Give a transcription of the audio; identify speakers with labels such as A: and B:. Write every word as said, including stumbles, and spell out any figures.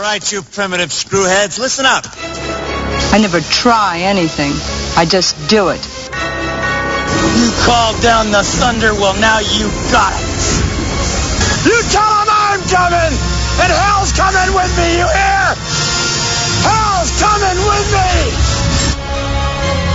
A: right, you primitive screwheads, listen up.
B: I never try anything. I just do it.
A: You called down the thunder, well, now you got it. You tell them I'm coming, and hell's coming